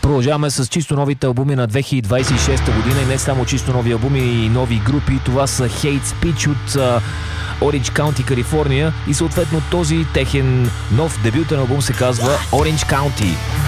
Продължаваме с чисто новите албуми на 2026 година и не само чисто нови албуми и нови групи. Това са Hate Speech от Orange County, Калифорния и съответно този техен нов дебютен албум се казва Orange County.